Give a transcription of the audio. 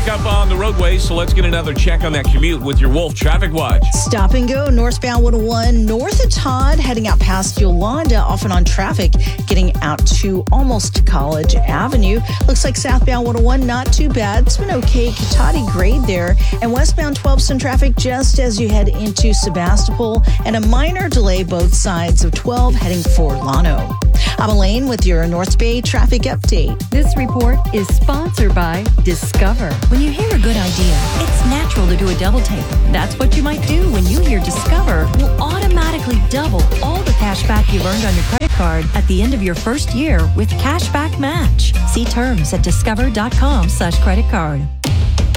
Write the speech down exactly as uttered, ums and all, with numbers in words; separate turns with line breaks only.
Traffic up on the roadways, so let's get another check on that commute with your Wolf Traffic Watch.
Stop and go northbound one oh one north of Todd, heading out past Yolanda, often on traffic, getting out to almost College Avenue. Looks like southbound one oh one, not too bad. It's been okay. Katati grade there. And westbound twelve, some traffic just as you head into Sebastopol, and a minor delay both sides of twelve heading for Lano. I'm Elaine with your North Bay traffic update.
This report is sponsored by Discover. When you hear a good idea, it's natural to do a double take. That's what you might do when you hear Discover will automatically double all the cash back you've earned on your credit card at the end of your first year with Cashback Match. See terms at discover.com slash credit card.